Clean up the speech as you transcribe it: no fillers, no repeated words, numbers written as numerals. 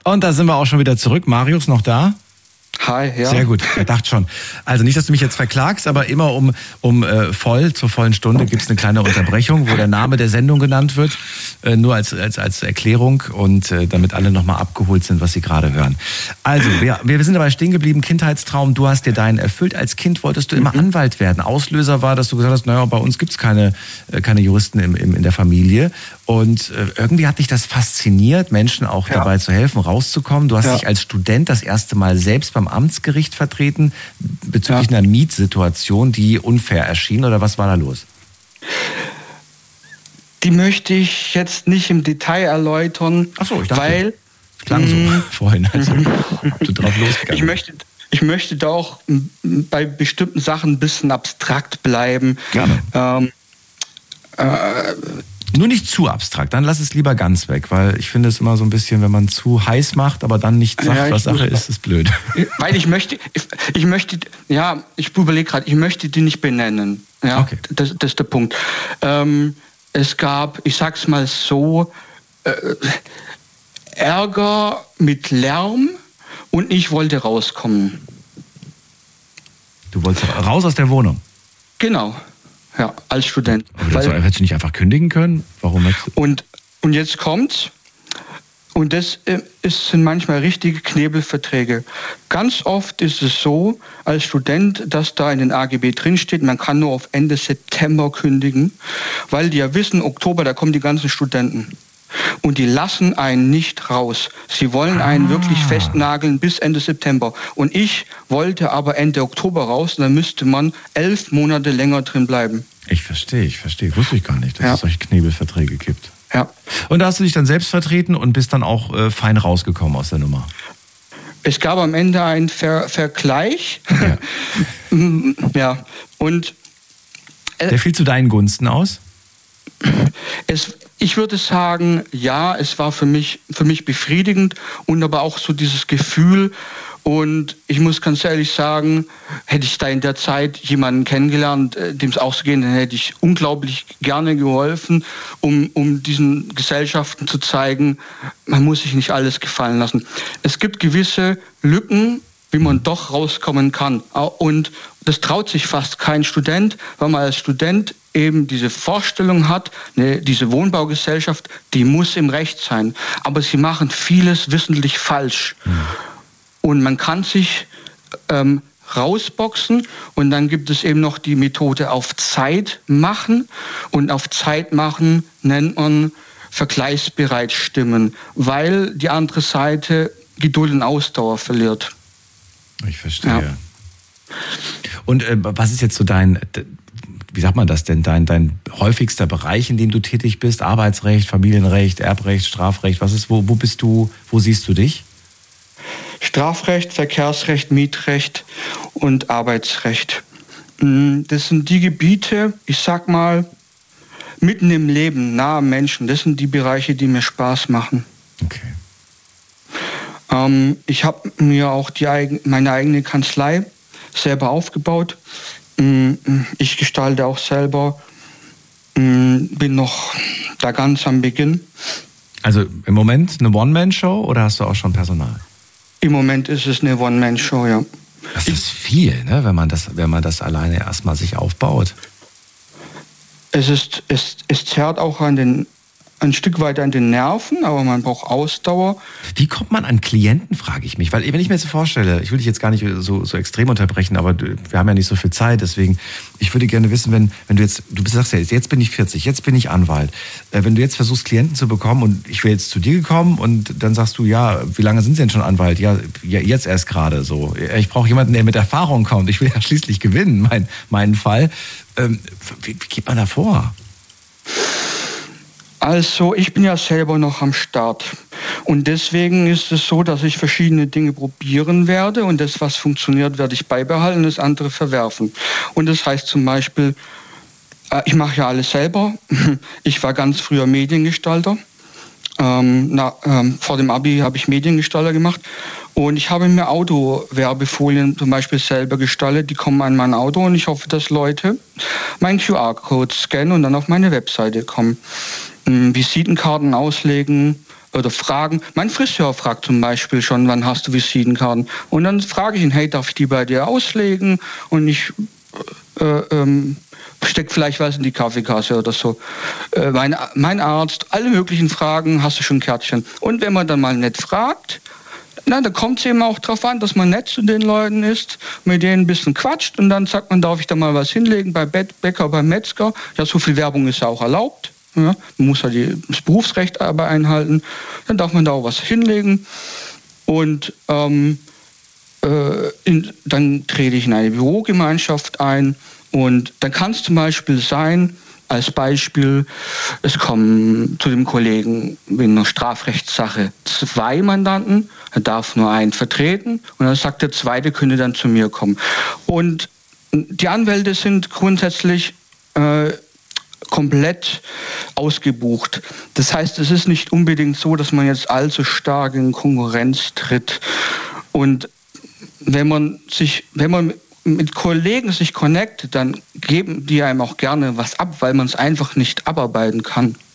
Und da sind wir auch schon wieder zurück. Marius, noch da? Hi, ja. Sehr gut, ich dachte schon. Also nicht, dass du mich jetzt verklagst, aber immer zur vollen Stunde gibt es eine kleine Unterbrechung, wo der Name der Sendung genannt wird, nur als Erklärung und damit alle nochmal abgeholt sind, was sie gerade hören. Also, wir sind dabei stehen geblieben, Kindheitstraum, du hast dir deinen erfüllt. Als Kind wolltest du immer Anwalt werden. Auslöser war, dass du gesagt hast, naja, bei uns gibt's keine Juristen in der Familie. Und irgendwie hat dich das fasziniert, Menschen auch dabei zu helfen, rauszukommen. Du hast dich als Student das erste Mal selbst beim Amtsgericht vertreten bezüglich einer Mietsituation, die unfair erschien. Oder was war da los? Die möchte ich jetzt nicht im Detail erläutern. Ach so, ich dachte, weil das klang so vorhin, also du drauf losgegangen. Ich möchte da auch bei bestimmten Sachen ein bisschen abstrakt bleiben. Gerne. Nur nicht zu abstrakt, dann lass es lieber ganz weg, weil ich finde es immer so ein bisschen, wenn man zu heiß macht, aber dann nicht sagt, was Sache ist, ist blöd. Weil ich überlege gerade, ich möchte die nicht benennen. Ja, okay. Das ist der Punkt. Es gab, ich sag's mal so, Ärger mit Lärm und ich wollte rauskommen. Du wolltest raus aus der Wohnung? Genau. Ja, als Student. Aber hättest du nicht einfach kündigen können? Warum nicht? Und jetzt kommt's. Und das sind manchmal richtige Knebelverträge. Ganz oft ist es so, als Student, dass da in den AGB drinsteht, man kann nur auf Ende September kündigen, weil die ja wissen, Oktober, da kommen die ganzen Studenten. Und die lassen einen nicht raus. Sie wollen einen wirklich festnageln bis Ende September. Und ich wollte aber Ende Oktober raus, und dann müsste man 11 Monate länger drin bleiben. Ich verstehe. Wusste ich gar nicht, dass es solche Knebelverträge gibt. Ja. Und da hast du dich dann selbst vertreten und bist dann auch fein rausgekommen aus der Nummer? Es gab am Ende einen Vergleich. Ja. Ja. Und der fiel zu deinen Gunsten aus? Ich würde sagen, ja, es war für mich befriedigend und aber auch so dieses Gefühl. Und ich muss ganz ehrlich sagen, hätte ich da in der Zeit jemanden kennengelernt, dem es auch so geht, dann hätte ich unglaublich gerne geholfen, um diesen Gesellschaften zu zeigen, man muss sich nicht alles gefallen lassen. Es gibt gewisse Lücken, wie man doch rauskommen kann. Und das traut sich fast kein Student, weil man als Student eben diese Vorstellung hat, diese Wohnbaugesellschaft, die muss im Recht sein. Aber sie machen vieles wissentlich falsch. Und man kann sich rausboxen und dann gibt es eben noch die Methode auf Zeit machen. Und auf Zeit machen nennt man vergleichsbereit stimmen, weil die andere Seite Geduld und Ausdauer verliert. Ich verstehe. Ja. Und was ist jetzt so wie sagt man das denn, dein häufigster Bereich, in dem du tätig bist? Arbeitsrecht, Familienrecht, Erbrecht, Strafrecht, wo siehst du dich? Strafrecht, Verkehrsrecht, Mietrecht und Arbeitsrecht. Das sind die Gebiete, ich sag mal, mitten im Leben, nahe am Menschen. Das sind die Bereiche, die mir Spaß machen. Okay. Ich habe mir auch meine eigene Kanzlei selber aufgebaut. Ich gestalte auch selber, bin noch da ganz am Beginn. Also im Moment eine One-Man-Show oder hast du auch schon Personal? Im Moment ist es eine One-Man-Show, ja. Das ist viel, ne, wenn man das alleine erstmal sich aufbaut. Es zerrt auch ein Stück weit an den Nerven, aber man braucht Ausdauer. Wie kommt man an Klienten, frage ich mich. Weil wenn ich mir jetzt so vorstelle, ich will dich jetzt gar nicht so extrem unterbrechen, aber wir haben ja nicht so viel Zeit, deswegen, ich würde gerne wissen, wenn du sagst ja, jetzt bin ich 40, jetzt bin ich Anwalt. Wenn du jetzt versuchst, Klienten zu bekommen und ich wäre jetzt zu dir gekommen und dann sagst du, ja, wie lange sind Sie denn schon Anwalt? Ja jetzt erst gerade so. Ich brauche jemanden, der mit Erfahrung kommt. Ich will ja schließlich gewinnen, meinen Fall. Wie geht man da vor? Also, ich bin ja selber noch am Start. Und deswegen ist es so, dass ich verschiedene Dinge probieren werde. Und das, was funktioniert, werde ich beibehalten, das andere verwerfen. Und das heißt zum Beispiel, ich mache ja alles selber. Ich war ganz früher Mediengestalter. Vor dem Abi habe ich Mediengestalter gemacht. Und ich habe mir Autowerbefolien zum Beispiel selber gestaltet. Die kommen an mein Auto und ich hoffe, dass Leute meinen QR-Code scannen und dann auf meine Webseite kommen. Visitenkarten auslegen, oder fragen. Mein Friseur fragt zum Beispiel schon, wann hast du Visitenkarten? Und dann frage ich ihn, hey, darf ich die bei dir auslegen? Und ich stecke vielleicht was in die Kaffeekasse oder so. Mein Arzt, alle möglichen Fragen, hast du schon Kärtchen. Und wenn man dann mal nett fragt, da kommt es eben auch darauf an, dass man nett zu den Leuten ist, mit denen ein bisschen quatscht und dann sagt man, darf ich da mal was hinlegen bei Bäcker, beim Metzger? Ja, so viel Werbung ist ja auch erlaubt. Ja, man muss ja das Berufsrecht aber einhalten. Dann darf man da auch was hinlegen. Und dann trete ich in eine Bürogemeinschaft ein. Und dann kann es zum Beispiel sein, als Beispiel, es kommen zu dem Kollegen wegen einer Strafrechtssache 2 Mandanten, er darf nur einen vertreten und dann sagt der zweite, könnte dann zu mir kommen. Und die Anwälte sind grundsätzlich komplett ausgebucht. Das heißt, es ist nicht unbedingt so, dass man jetzt allzu stark in Konkurrenz tritt. Und wenn man mit Kollegen sich connectet, dann geben die einem auch gerne was ab, weil man es einfach nicht abarbeiten kann.